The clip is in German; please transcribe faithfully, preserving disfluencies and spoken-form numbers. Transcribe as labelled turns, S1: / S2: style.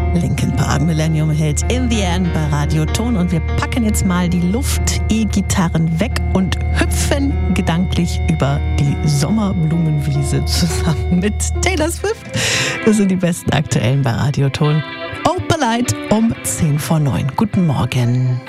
S1: Linkin Park, Millennium Hit, In the End bei Radio Ton. Und wir packen jetzt mal die Luft-E-Gitarren weg und hüpfen gedanklich über die Sommerblumenwiese zusammen mit Taylor Swift. Das sind die besten aktuellen bei Radio Ton. Opalite um zehn vor neun. Guten Morgen.